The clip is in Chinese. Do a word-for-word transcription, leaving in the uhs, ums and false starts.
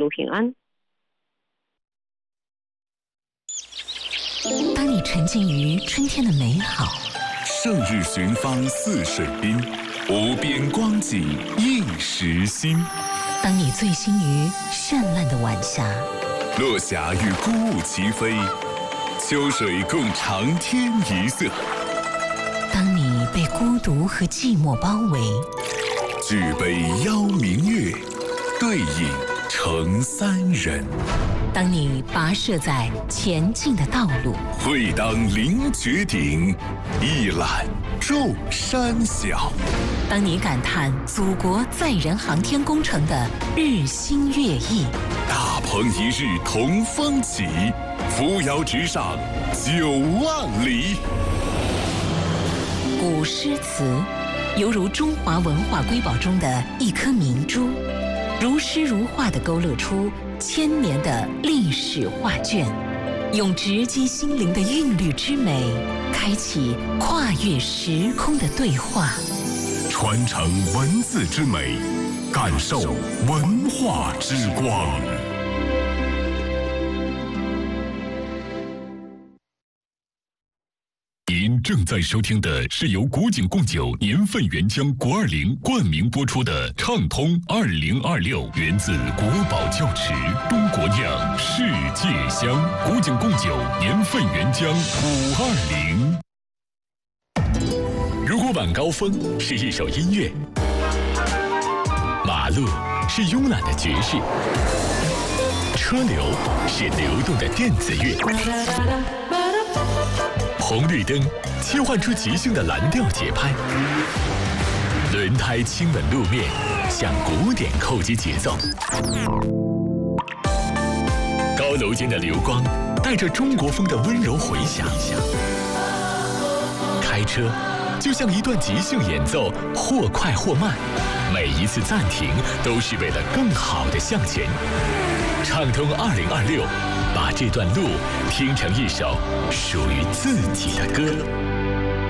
路平安。 当你沉浸于春天的美好， 胜日寻芳泗水滨，无边光景映时心。 当你醉心于绚烂的晚霞， 落霞与孤鹜齐飞，秋水共长天一色。 当你被孤独和寂寞包围， 举杯邀明月，对影成三人。 当你跋涉在前进的道路， 会当凌绝顶，一览众山小。 当你感叹祖国载人航天工程的日新月异， 大鹏一日同风起，扶摇直上九万里。 古诗词犹如中华文化瑰宝中的一颗明珠，如诗如画地勾勒出千年的历史画卷，用直击心灵的韵律之美，开启跨越时空的对话， 传承文字之美，感受文化之光。您正在收听的是由古井贡酒年份原浆国二零冠名播出的畅通二零二六，源自国宝窖池，中国酿，世界香。古井贡酒年份原浆五二零。如果晚高峰是一首音乐，马路是慵懒的爵士，车流是流动的电子乐。红绿灯切换出即兴的蓝调节拍，轮胎亲吻路面，向古典扣击节奏。高楼间的流光带着中国风的温柔回响。开车就像一段即兴演奏，或快或慢，每一次暂停都是为了更好的向前。畅通二零二六，把这段路听成一首属于自己的歌。